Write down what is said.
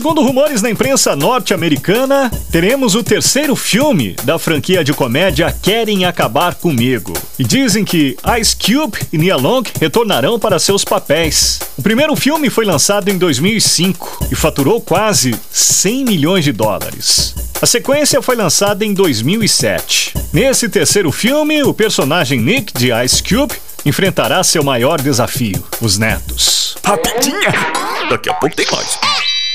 Segundo rumores na imprensa norte-americana, teremos o terceiro filme da franquia de comédia Querem Acabar Comigo. E dizem que Ice Cube e Nia Long retornarão para seus papéis. O primeiro filme foi lançado em 2005 e faturou quase 100 milhões de dólares. A sequência foi lançada em 2007. Nesse terceiro filme, o personagem Nick de Ice Cube enfrentará seu maior desafio, os netos. Rapidinha! Daqui a pouco tem mais.